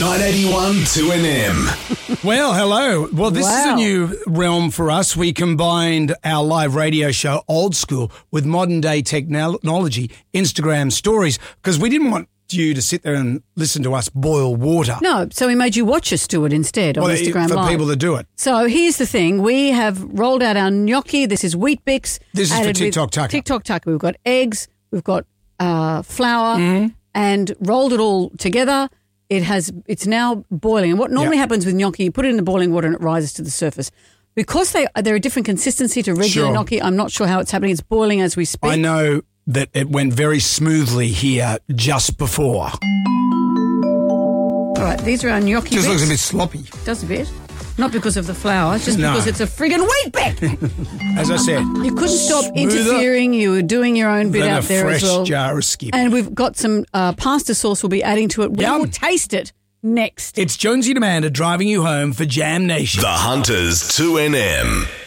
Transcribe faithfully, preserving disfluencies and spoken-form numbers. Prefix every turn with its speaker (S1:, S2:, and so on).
S1: nine eighty-one two N M.
S2: Well, hello. Well, this
S3: Wow.
S2: is a new realm for us. We combined our live radio show, old school, with modern day technology, Instagram stories, because we didn't want you to sit there and listen to us boil water.
S3: No, so we made you watch us do it instead on
S2: Well,
S3: Instagram
S2: for
S3: Live.
S2: people to do it.
S3: So here's the thing. We have rolled out our gnocchi. This is Wheat Bix.
S2: This is for
S3: added with
S2: TikTok Tucker.
S3: TikTok Tucker. We've got eggs. We've got uh, flour
S2: Mm-hmm.
S3: and rolled it all together. It has. It's now boiling. And what normally
S2: Yep.
S3: happens with gnocchi, you put it in the boiling water and it rises to the surface. Because they, they're a different consistency to regular
S2: Sure.
S3: gnocchi, I'm not sure how it's happening. It's boiling as we speak.
S2: I know that it went very smoothly here just before.
S3: All right, these are our gnocchi
S2: Just
S3: bits.
S2: looks a bit sloppy.
S3: Does a bit. Not because of the flour, just
S2: No.
S3: because it's a friggin' wheat bix.
S2: As I said,
S3: You couldn't stop
S2: Smoother
S3: interfering. You were doing your own bit
S2: than
S3: out
S2: a
S3: there
S2: fresh
S3: as well.
S2: jar of skip.
S3: And we've got some uh, pasta sauce we'll be adding to it. We
S2: Yum.
S3: will taste it next.
S2: It's Jonesy and Amanda driving you home for Jam Nation.
S1: The Hunters two N M.